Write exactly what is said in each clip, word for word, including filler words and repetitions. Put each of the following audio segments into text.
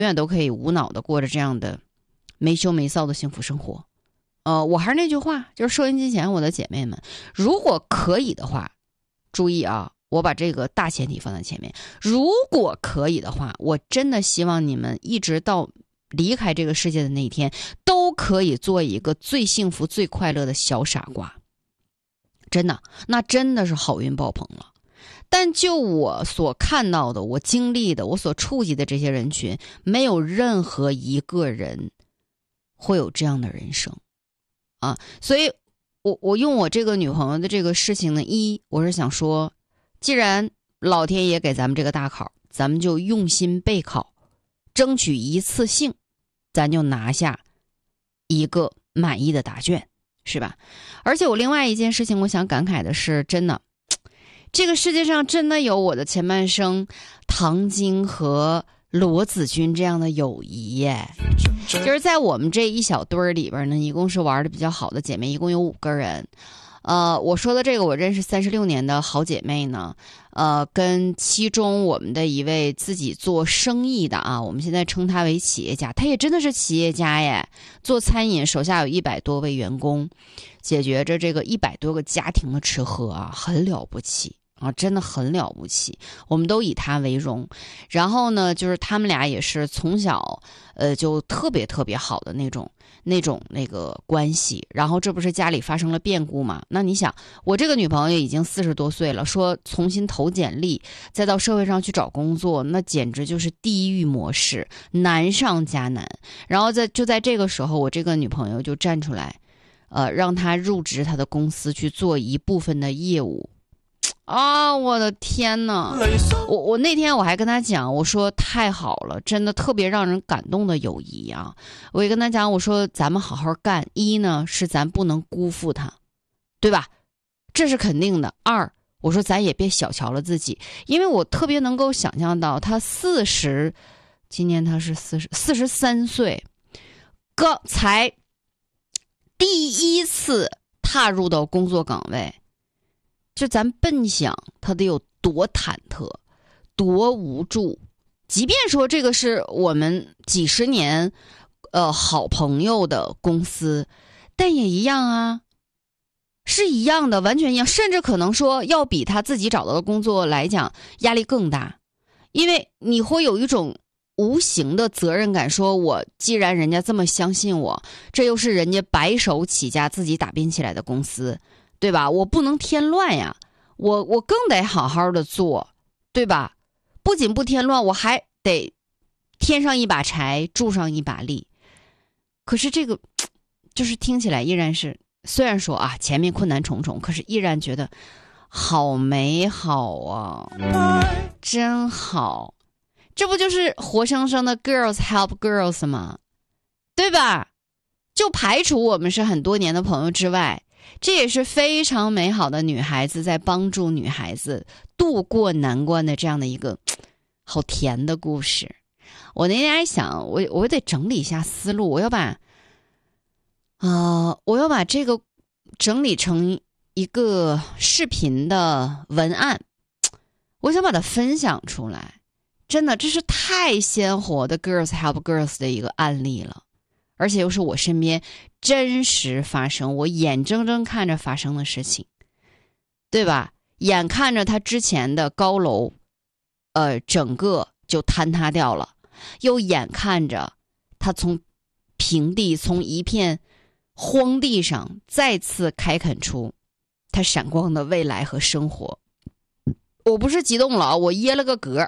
远都可以无脑的过着这样的没羞没臊的幸福生活。呃，我还是那句话，就是收音机前我的姐妹们，如果可以的话，注意啊，我把这个大前提放在前面，如果可以的话，我真的希望你们一直到离开这个世界的那一天，都可以做一个最幸福最快乐的小傻瓜。真的，那真的是好运爆棚了。但就我所看到的，我经历的，我所触及的这些人群，没有任何一个人会有这样的人生啊。所以我我用我这个女朋友的这个事情呢，一我是想说，既然老天爷给咱们这个大考，咱们就用心备考，争取一次性咱就拿下一个满意的答卷，是吧？而且我另外一件事情我想感慨的是，真的这个世界上真的有我的前半生唐晶和罗子君这样的友谊耶。就是在我们这一小堆儿里边呢，一共是玩的比较好的姐妹，一共有五个人。呃，我说的这个我认识三十六年的好姐妹呢，呃，跟其中我们的一位自己做生意的啊，我们现在称她为企业家，她也真的是企业家耶，做餐饮，手下有一百多位员工，解决着这个一百多个家庭的吃喝啊，很了不起啊，真的很了不起，我们都以她为荣。然后呢，就是他们俩也是从小呃就特别特别好的那种那种那个关系。然后这不是家里发生了变故嘛，那你想，我这个女朋友已经四十多岁了，说重新投简历再到社会上去找工作，那简直就是地狱模式，难上加难。然后在就在这个时候，我这个女朋友就站出来呃让她入职她的公司去做一部分的业务。啊，我的天哪！我我那天我还跟他讲，我说太好了，真的特别让人感动的友谊啊！我也跟他讲，我说咱们好好干，一呢是咱不能辜负他，对吧？这是肯定的。二，我说咱也别小瞧了自己，因为我特别能够想象到他四十，今年他是四十四十三岁，刚才第一次踏入到工作岗位。就咱笨想他得有多忐忑多无助，即便说这个是我们几十年呃好朋友的公司，但也一样啊，是一样的，完全一样，甚至可能说要比他自己找到的工作来讲压力更大。因为你会有一种无形的责任感，说我既然人家这么相信我，这又是人家白手起家自己打拼起来的公司，对吧？我不能添乱呀，我我更得好好的做，对吧？不仅不添乱，我还得添上一把柴，助上一把力。可是这个就是听起来依然是，虽然说啊前面困难重重，可是依然觉得好美好啊，真好。这不就是活生生的 girls help girls 吗？对吧？就排除我们是很多年的朋友之外，这也是非常美好的女孩子在帮助女孩子度过难关的这样的一个好甜的故事。我那天还想，我我得整理一下思路，我要把呃，我要把这个整理成一个视频的文案，我想把它分享出来。真的，这是太鲜活的 Girls Help Girls 的一个案例了，而且又是我身边真实发生，我眼睁睁看着发生的事情，对吧？眼看着他之前的高楼，呃，整个就坍塌掉了，又眼看着他从平地，从一片荒地上再次开垦出他闪光的未来和生活。我不是激动了，我噎了个嗝。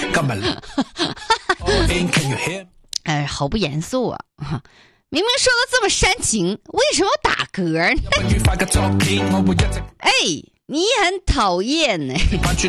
哎，好不严肃啊！明明说的这么煽情，为什么要打嗝呢？哎，你很讨厌呢。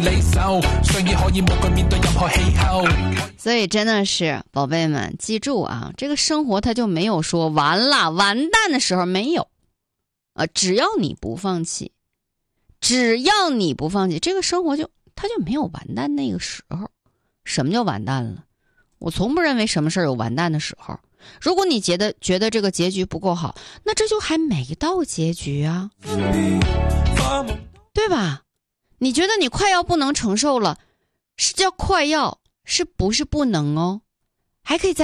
所以真的是，宝贝们，记住啊，这个生活它就没有说完了、完蛋的时候，没有。啊，只要你不放弃。只要你不放弃，这个生活就它就没有完蛋那个时候。什么叫完蛋了？我从不认为什么事儿有完蛋的时候。如果你觉得觉得这个结局不够好，那这就还没到结局啊，对吧？你觉得你快要不能承受了，是叫快要，是不是不能哦？ 还可以再